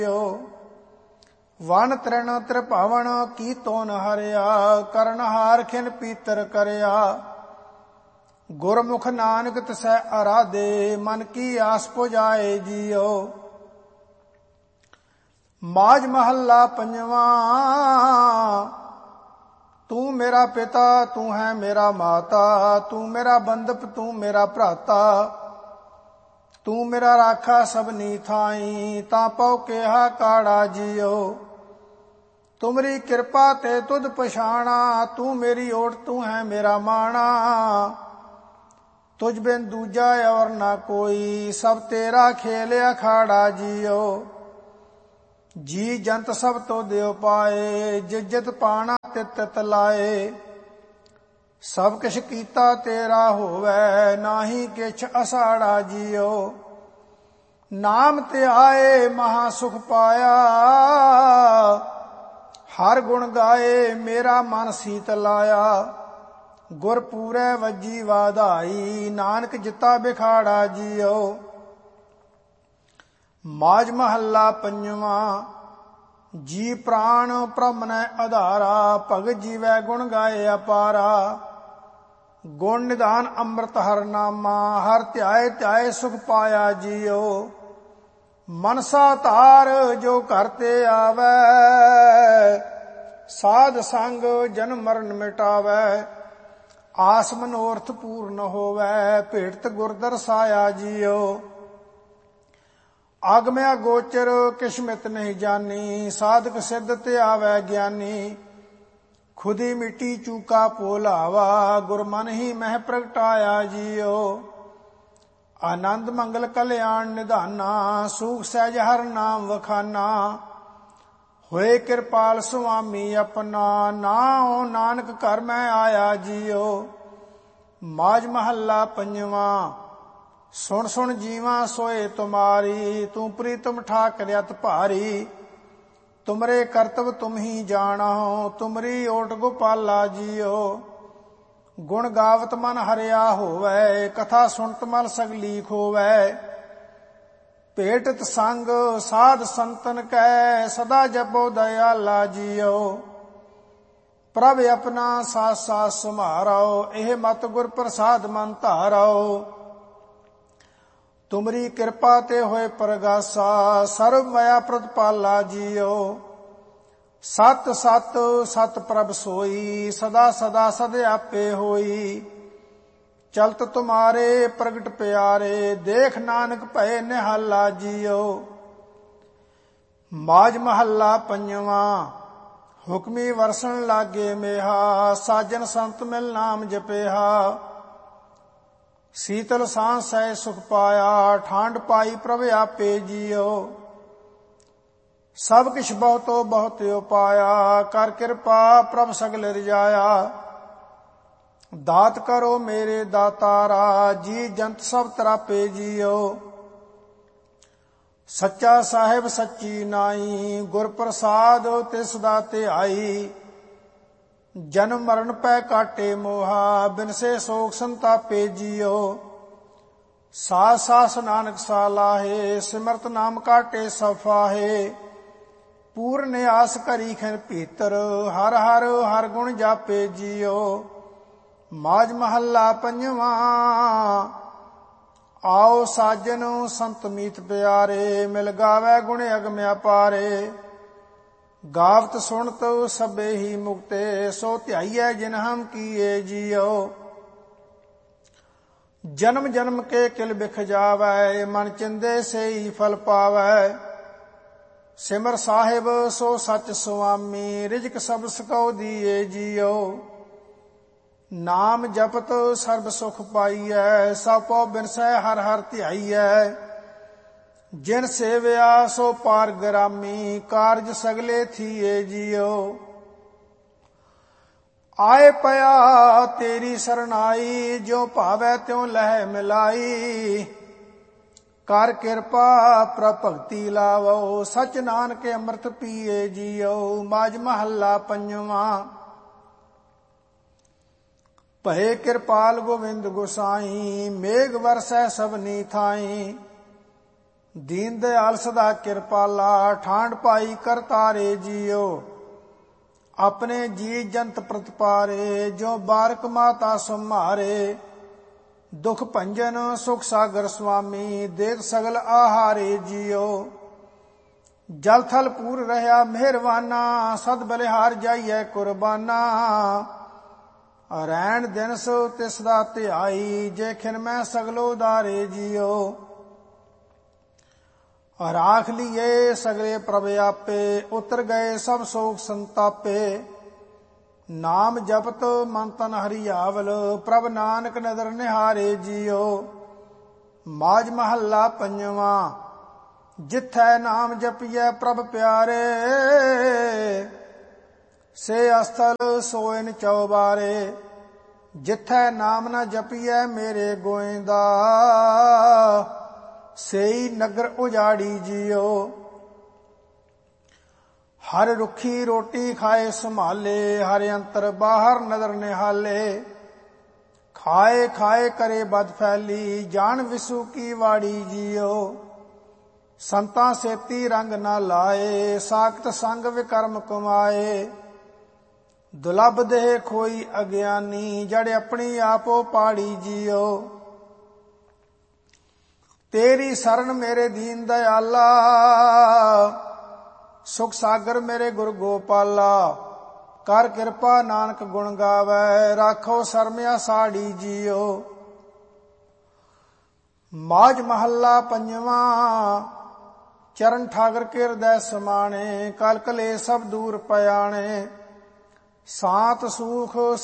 One ਤ੍ਰਿਣ ਤ੍ਰਿਭਾਵਨ ਕੀਤੋ ਨ ਹਰਿਆ, ਕਰਨ ਹਾਰ ਖਿਨ ਪੀਤਰ ਕਰਿਆ। ਗੁਰਮੁਖ ਨਾਨਕ ਤਿਸੈ ਅਰਾਧੇ, ਮਨ ਕੀ ਆਸ ਪੁਜਾਏ ਜੀਓ। ਮਾਝ ਮਹੱਲਾ ਪੰਜਵਾਂ। ਤੂੰ ਮੇਰਾ ਪਿਤਾ ਤੂੰ ਹੈ ਮੇਰਾ ਮਾਤਾ, ਤੂੰ ਮੇਰਾ ਬੰਧਪ ਤੂੰ ਮੇਰਾ ਭਰਾਤਾ। ਤੂੰ ਮੇਰਾ ਰਾਖਾ ਸਭਨੀ ਥਾਈ, ਤਾਂ ਪਉ ਕਿਹਾ ਕਾੜਾ ਜੀਓ। ਤੁਮਰੀ ਕਿਰਪਾ ਤੇ ਤੁਧ ਪਛਾਣਾ, ਤੂੰ ਮੇਰੀ ਓਟ ਤੂੰ ਹੈ ਮੇਰਾ ਮਾਣਾ। ਤੁਝ ਬਿਨ ਦੂਜਾ ਔਰ ਨਾ ਕੋਈ, ਸਭ ਤੇਰਾ ਖੇਲ ਅਖਾੜਾ ਜੀਓ। ਜੀ ਜੰਤ ਸਭ ਤੋਂ ਦਿਓ ਪਾਏ, ਜਿਜਤ ਪਾਣਾ ਤਿਤ ਤਿਤ ਲਾਏ। ਸਭ ਕਿਛ ਕੀਤਾ ਤੇਰਾ ਹੋਵੈ, ਨਾਹੀ ਕਿਛ ਅਸਾੜਾ ਜੀਓ। ਨਾਮ ਤੇ ਆਏ ਮਹਾ ਸੁਖ ਪਾਇਆ, ਹਰ ਗੁਣ ਗਾਏ ਮੇਰਾ ਮਨ ਸੀਤ ਲਾਇਆ। ਗੁਰ ਪੂਰੈ ਵੱਜੀ ਵਾਧਾਈ, ਨਾਨਕ ਜਿਤਾ ਬਿਖਾੜਾ ਜੀਓ। ਮਾਝ ਮਹੱਲਾ ਪੰਜਵਾਂ। ਜੀ ਪ੍ਰਾਣ ਭ੍ਰਮਨੈ ਆਧਾਰਾ, ਭਗਤ ਜੀਵੈ ਗੁਣ ਗਾਏ ਅਪਾਰਾ। ਗੁਣ ਨਿਧਾਨ ਅੰਮ੍ਰਿਤ ਹਰ ਨਾਮਾ, ਹਰ ਧਿਆਏ ਧਿਆਏ ਸੁਖ ਪਾਇਆ ਜੀਓ। ਮਨਸਾ ਧਾਰ ਜੋ ਘਰ ਤੇ ਆਵੈ, ਸਾਧ ਸੰਗ ਜਨਮ ਮਰਨ ਮਿਟਾਵੈ। ਆਸ ਮਨੋਰਥ ਪੂਰਨ ਹੋਵੈ, ਭੇਟਤ ਗੁਰ ਦਰਸਾਇਆ ਜੀਓ। ਆਗਮਿਆ ਗੋਚਰ ਕਿਸਮਤ ਨਹੀਂ ਜਾਨੀ, ਸਾਧਕ ਸਿੱਧ ਤੇ ਆਵੈ ਗਿਆਨੀ। ਖੁਦੀ ਮਿੱਟੀ ਚੂਕਾ ਭੋਲਾਵਾ, ਗੁਰ ਮਨ ਹੀ ਮਹਿ ਪ੍ਰਗਟਾਇਆ ਜੀਓ। ਆਨੰਦ ਮੰਗਲ ਕਲਿਆਣ ਨਿਧਾਨਾ, ਸੂਖ ਸਹਿਜ ਹਰ ਨਾਮ ਵਖਾਨਾ। ਹੋਏ ਕਿਰਪਾਲ ਸੁਆਮੀ ਆਪਣਾ, ਨਾਉ ਨਾਨਕ ਘਰ ਮੈਂ ਆਇਆ ਜੀਓ। ਮਾਝ ਮਹੱਲਾ ਪੰਜਵਾਂ। ਸੁਣ ਸੁਣ ਜੀਵਾਂ ਸੋਏ ਤੁਮਾਰੀ, ਤੂੰ ਪ੍ਰੀਤਮ ਠਾਕ ਰਿਤ ਭਾਰੀ। ਤੁਮਰੇ ਕਰਤਵ ਤੁਮ ਹੀ ਜਾਣੋ, ਤੁਮਰੀ ਓਟ ਗੋਪਾਲਾ ਜੀਓ। ਗੁਣ ਗਾਵਤ ਮਨ ਹਰਿਆ ਹੋਵੈ, ਕਥਾ ਸੁਣਤ ਮਲ ਸਗਲੀ ਖੋਵੈ। ਭੇਟਤ ਸੰਗ ਸਾਧ ਸੰਤਨ ਕੈ, ਸਦਾ ਜਪੋ ਦਇਆਲਾ ਜੀਓ। ਪ੍ਰਭ ਆਪਣਾ ਸਾਥ ਸਾਥ ਸੁਮਾਰੋ, ਇਹ ਮਤ ਗੁਰ ਪ੍ਰਸਾਦ ਮਨ ਧਾਰੋ। ਤੁਮਰੀ ਕਿਰਪਾ ਤੇ ਹੋਏ ਪ੍ਰਗਾਸਾ, ਸਰਬ ਮਾਇਆ ਪ੍ਰਤਪਾਲਾ ਜੀਓ। ਸਤ ਸਤ ਸਤ ਪ੍ਰਭ ਸੋਈ, ਸਦਾ ਸਦਾ ਸਦ ਆਪੇ ਹੋਈ। ਚਲਤ ਤੁਮਾਰੇ ਪ੍ਰਗਟ ਪਿਆਰੇ, ਦੇਖ ਨਾਨਕ ਭਏ ਨਿਹਾਲਾ ਜੀਓ। ਮਾਝ ਮਹੱਲਾ ਪੰਜਵਾਂ। ਹੁਕਮੀ ਵਰਸਣ ਲਾਗੇ ਮੇਹਾ, ਸਾਜਨ ਸੰਤ ਮਿਲ ਨਾਮ ਜਪਿਆ। ਸੀਤਲ ਸਾਂ ਸਹਿ ਸੁਖ ਪਾਇਆ, ਠਾਂਡ ਪਾਈ ਪ੍ਰਭ ਆਪੇ ਜੀਓ। ਸਭ ਕਿਛ ਬਹੁਤੋ ਬਹੁਤ ਉਪਾਇਆ, ਕਰ ਕਿਰਪਾ ਪ੍ਰਭ ਸਗਲ ਰਜਾਇਆ। ਦਾਤ ਕਰੋ ਮੇਰੇ ਦਾਤਾਰਾ, ਜੀ ਜੰਤ ਸਭ ਤਰਾਪੇ ਜੀਓ। ਸੱਚਾ ਸਾਹਿਬ ਸੱਚੀ ਨਾਈ, ਗੁਰ ਪ੍ਰਸਾਦ ਤਿਸ ਦਾ ਧਿਆਈ। ਜਨਮ ਮਰਨ ਪੈ ਕਾਟੇ ਮੋਹਾ, ਬਿਨਸੇ ਸੋਖ ਸੰਤਾਪੇ ਜੀਓ। ਸਾਧ ਸਾਸ ਨਾਨਕ ਸਾਲਾਹੇ, ਸਿਮਰਤ ਨਾਮ ਕਾਟੇ ਸਫਾਹੇ। ਪੂਰਨ ਆਸ ਕਰੀ ਖਿਨ ਭੀਤਰ, ਹਰ ਹਰ ਹਰ ਗੁਣ ਜਾਪੇ ਜੀਓ। ਮਾਝ ਮਹੱਲਾ ਪੰਜਵਾਂ। ਆਓ ਸਾਜਨ ਸੰਤ ਮੀਤ ਪਿਆਰੇ, ਮਿਲ ਗਾਵੈ ਗੁਣ ਅਗਮ ਅਪਾਰੇ। ਗਾਵਤ ਸੁਣਤ ਸਭੇ ਹੀ ਮੁਕਤੇ, ਸੋ ਧਿਆਈਐ ਜਿਨ ਹਮ ਕੀਏ ਜੀਓ। ਜਨਮ ਜਨਮ ਕੇ ਕਿਲ ਬਿਖ ਜਾਵੈ, ਮਨ ਚਿੰਦੇ ਸੇਈ ਫਲ ਪਾਵੈ। ਸਿਮਰ ਸਾਹਿਬ ਸੋ ਸਚ ਸੁਆਮੀ, ਰਿਜਕ ਸਭ ਸਕਉ ਦੀਏ ਜੀਓ। ਨਾਮ ਜਪਤ ਸਰਬ ਸੁਖ ਪਾਈਐ, ਸਭ ਪਉ ਬਿਨਸੈ ਹਰ ਹਰ ਧਿਆਈਐ। ਜਿਨ ਸੇਵਿਆ ਸੋ ਪਾਰ ਗਰਾਮੀ, ਕਾਰਜ ਸਗਲੇ ਥੀਏ ਜੀਓ। ਆਏ ਪਿਆ ਤੇਰੀ ਸਰਨਾਈ, ਜੋ ਭਾਵੈ ਤਿਉ ਲਹਿ ਮਿਲਾਈ। ਕਰ ਕਿਰਪਾ ਪ੍ਰਭ ਭਗਤੀ ਲਾਵੋ, ਸਚ ਨਾਨਕ ਅੰਮ੍ਰਿਤ ਪੀਏ ਜੀਓ। ਮਾਝ ਮਹੱਲਾ ਪੰਜਵਾਂ। ਭਏ ਕਿਰਪਾਲ ਗੋਵਿੰਦ ਗੁਸਾਈ, ਮੇਘ ਵਰਸੈ ਸਭਨੀ ਥਾਈ। ਦੀਨ ਦਿਆਲ ਸਦਾ ਕਿਰਪਾਲਾ, ਠਾਂਡ ਪਾਈ ਕਰਤਾਰੇ ਜੀਓ। ਆਪਣੇ ਜੀ ਜੰਤ ਪ੍ਰਤਪਾਰੇ, ਜੋ ਬਾਰਕ ਮਾਤਾ ਸੰਭਾਰੇ। ਦੁਖ ਭੰਜਨ ਸੁਖ ਸਾਗਰ ਸੁਆਮੀ, ਦੇਖ ਸਗਲ ਆਹਾਰੇ ਜੀਓ। ਜਲ ਥਲ ਪੂਰ ਰਹਾ ਮਿਹਰਵਾਨਾ, ਸਦ ਬਲਿਹਾਰ ਜਾਈਐ ਕੁਰਬਾਨਾ। ਰੈਣ ਦਿਨ ਸੋ ਤਿਸ ਦਾ ਧਿਆਈ, ਜੇ ਖਿਨ ਮੈਂ ਸਗਲੋ ਉਦਾਰੇ ਜੀਓ। ਰਾਖ ਲੀਏ ਸਗਲੇ ਪ੍ਰਭ ਆਪੇ, ਉਤਰ ਗਏ ਸਭ ਸੋਖ ਸੰਤਾਪੇ। ਨਾਮ ਜਪਤ ਮਨ ਤਨ ਹਰਿਆਵਲ, ਪ੍ਰਭ ਨਾਨਕ ਨਦਰ ਨਿਹਾਰੇ ਜੀਓ। ਮਾਝ ਮਹੱਲਾ ਪੰਜਵਾਂ। ਜਿਥੈ ਨਾਮ ਜਪੀਐ ਪ੍ਰਭ ਪਿਆਰੇ, ਸੇ ਅਸਥਲ ਸੋਇਨ ਚੌਬਾਰੇ। ਜਿਥੈ ਨਾਮ ਨ ਜਪੀਐ ਮੇਰੇ ਗੋਇੰਦਾ, ਸੇਈ ਨਗਰ ਉਜਾੜੀ ਜੀਓ। ਹਰ ਰੁੱਖੀ ਰੋਟੀ ਖਾਏ ਸੰਭਾਲੇ, ਹਰ ਅੰਤਰ ਬਾਹਰ ਨਦਰ ਨਿਹਾਲੇ। ਖਾਏ ਖਾਏ ਕਰੇ ਬਦ ਫੈਲੀ, ਜਾਣ ਵਿਸੂ ਕੀ ਵਾੜੀ ਜੀਓ। ਸੰਤਾਂ ਸੇਤੀ ਰੰਗ ਨਾ ਲਾਏ, ਸਾਖਤ ਸੰਗ ਵਿਕਰਮ ਕਮਾਏ। ਦੁਲਭ ਦੇਹ ਖੋਈ ਅਗਿਆਨੀ, ਜੜ ਆਪਣੀ ਆਪੋ ਪਾੜੀ ਜੀਓ। ਤੇਰੀ ਸਰਣ ਮੇਰੇ ਦੀਨ ਦਿਆਲਾ, ਸੁਖ ਸਾਗਰ ਮੇਰੇ ਗੁਰ ਗੋਪਾਲਾ। ਕਰ ਕਿਰਪਾ ਨਾਨਕ ਗੁਣ ਗਾਵੈ, ਰਾਖੋ ਸਰਮਿਆ ਸਾੜੀ ਜੀਓ। ਮਾਝ ਮਹੱਲਾ ਪੰਜਵਾਂ। ਚਰਨ ਠਾਗਰ ਕੇ ਹਿਰਦੈ ਸਮਾਣੇ, ਕਲ ਕਲੇਸ਼ ਸਭ ਦੂਰ ਪਿਆਣੇ। ਸਾਤ ਸੂਖ